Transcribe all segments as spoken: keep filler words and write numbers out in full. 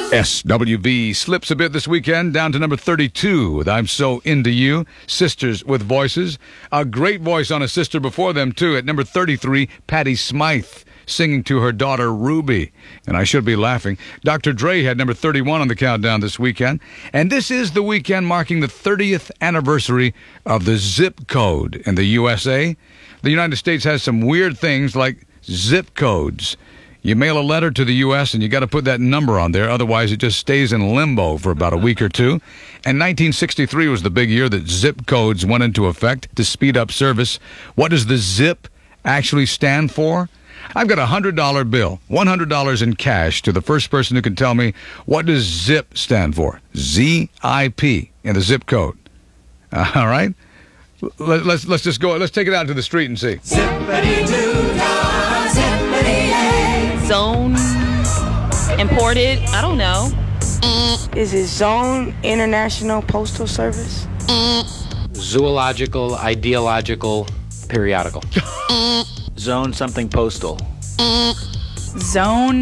S W V slips a bit this weekend, down to number thirty-two with I'm So Into You, Sisters with Voices. A great voice on a sister before them, too. At number thirty-three, Patti Smythe, singing to her daughter Ruby. And I should be laughing. Doctor Dre had number thirty-one on the countdown this weekend. And this is the weekend marking the thirtieth anniversary of the zip code in the U S A. The United States has some weird things like zip codes. You mail a letter to the U S and you got to put that number on there. Otherwise, it just stays in limbo for about a week or two. And nineteen sixty-three was the big year that zip codes went into effect to speed up service. What does the zip actually stand for? I've got a one hundred dollar bill, one hundred dollars in cash, to the first person who can tell me, what does zip stand for? Z I P in the zip code. Uh, all right? Let, let's, let's just go. Let's take it out to the street and see. Zippity-doo-dah, zippity-yay. Zone imported. I don't know. Is it Zone International Postal Service? Zoological, ideological, periodical. Zone something postal. Zone.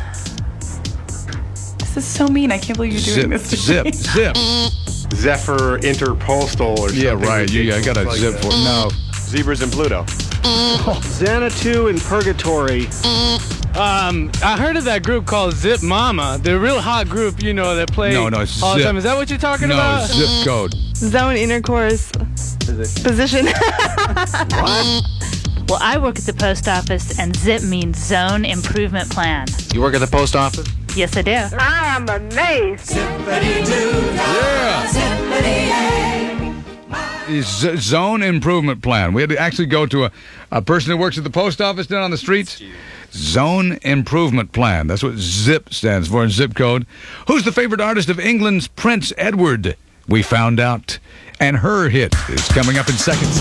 This is so mean. I can't believe you're doing Zip, this. zip, zip. Zephyr Interpostal or something. Yeah, right. You, I got a like zip that. for it. No. Zebras and Pluto. Xanadu in Purgatory. Um, I heard of that group called Zip Mama. They're a real hot group, you know, that play No, no, it's all the Zip. time. Is that what you're talking No, about? zip code. Zone Intercourse Position. Well, I work at the post office, and ZIP means Zone Improvement Plan. You work at the post office? Yes, I do. I am amazed. Zippity-doo-dah, zippity-yay. Z- Zone Improvement Plan. We had to actually go to a, a person who works at the post office down on the streets. Zone Improvement Plan. That's what ZIP stands for in zip code. Who's the favorite artist of England's Prince Edward? We found out. And her hit is coming up in seconds.